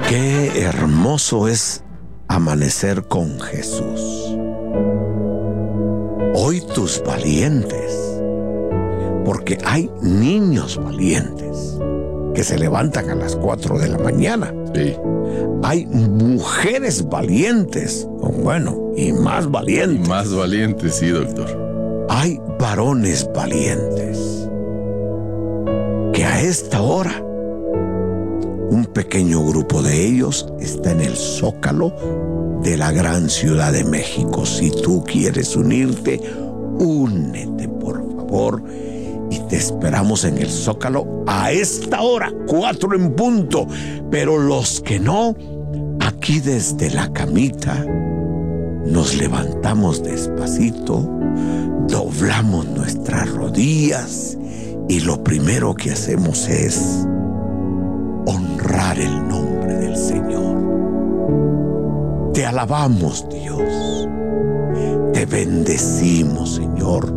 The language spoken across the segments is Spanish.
Qué hermoso es amanecer con Jesús. Hoy tus valientes, porque hay niños valientes que se levantan a las 4 de la mañana. Sí. Hay mujeres valientes, bueno, y más valientes. Y más valientes, sí, doctor. Hay varones valientes que a esta hora un pequeño grupo de ellos está en el Zócalo de la gran Ciudad de México. Si tú quieres unirte, únete, por favor, y te esperamos en el Zócalo a esta hora, 4 en punto. Pero los que no, aquí desde la camita nos levantamos despacito, doblamos nuestras rodillas y lo primero que hacemos es honrar el nombre del Señor. Te alabamos, Dios. Te bendecimos, Señor.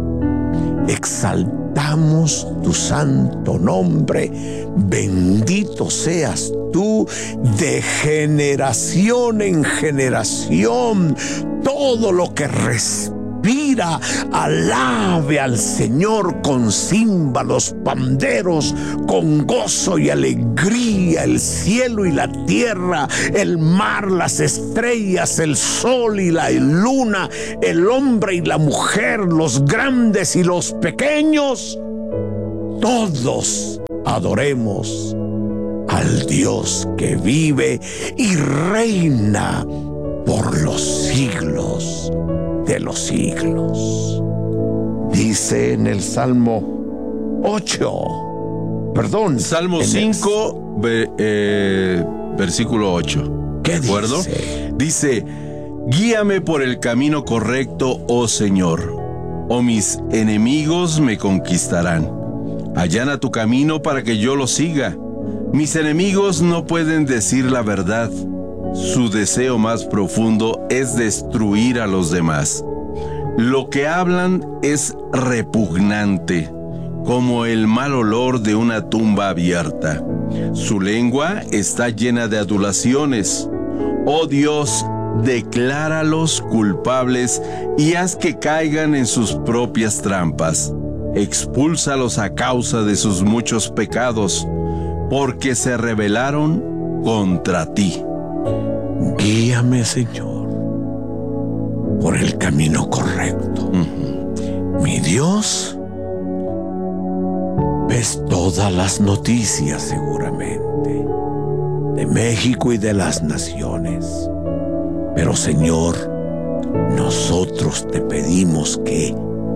Exaltamos tu santo nombre. Bendito seas tú de generación en generación. Todo lo que respira, alabe al Señor con címbalos, panderos, con gozo y alegría. El cielo y la tierra, el mar, las estrellas, el sol y la luna, el hombre y la mujer, los grandes y los pequeños, todos adoremos al Dios que vive y reina por los siglos de los siglos. Dice en el Salmo 8, perdón, Salmo 5, versículo 8. ¿Qué ¿De acuerdo? Dice, guíame por el camino correcto, oh Señor, o mis enemigos me conquistarán. Allana tu camino para que yo lo siga. Mis enemigos no pueden decir la verdad. Su deseo más profundo es destruir a los demás. Lo que hablan es repugnante, como el mal olor de una tumba abierta. Su lengua está llena de adulaciones. Oh Dios, decláralos culpables y haz que caigan en sus propias trampas. Expúlsalos a causa de sus muchos pecados, porque se rebelaron contra ti. Guíame, Señor, por el camino correcto. Mi Dios, ves todas las noticias seguramente de México y de las naciones. Pero, Señor, nosotros te pedimos que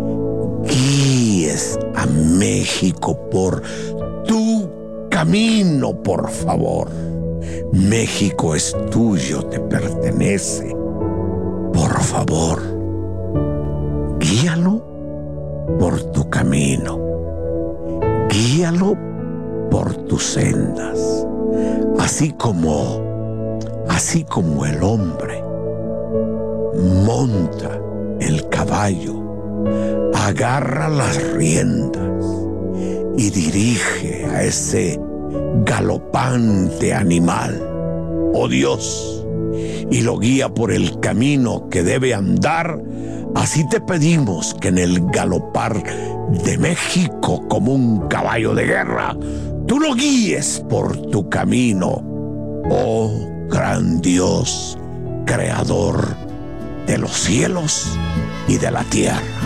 guíes a México por tu camino, por favor. México es tuyo, te pertenece. Por favor, guíalo por tu camino. Guíalo por tus sendas. Así como el hombre monta el caballo, agarra las riendas y dirige a ese galopante animal, oh Dios, y lo guía por el camino que debe andar. Así te pedimos que en el galopar de México como un caballo de guerra, tú lo guíes por tu camino, oh gran Dios, creador de los cielos y de la tierra.